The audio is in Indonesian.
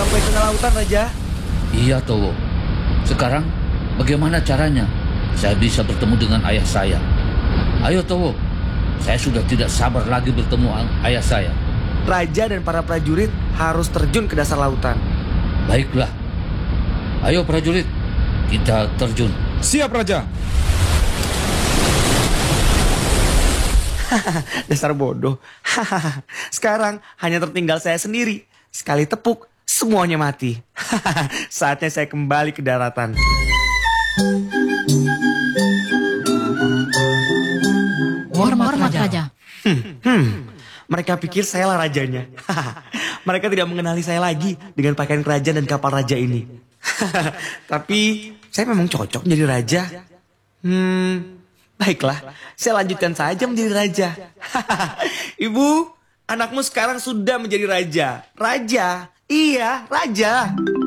sampai tengah lautan, Raja. Iya, Towo. Sekarang bagaimana caranya saya bisa bertemu dengan ayah saya? Ayo, Towo. Saya sudah tidak sabar lagi bertemu ayah saya. Raja dan para prajurit harus terjun ke dasar lautan. Baiklah. Ayo prajurit, kita terjun. Siap, Raja. Dasar bodoh. Sekarang hanya tertinggal saya sendiri. Sekali tepuk, semuanya mati. Saatnya saya kembali ke daratan. Hormat Raja. Mereka pikir saya lah rajanya. Mereka tidak mengenali saya lagi dengan pakaian kerajaan dan kapal raja ini. Tapi saya memang cocok menjadi raja. Baiklah, saya lanjutkan saja menjadi raja. Ibu, anakmu sekarang sudah menjadi raja. Raja, iya raja.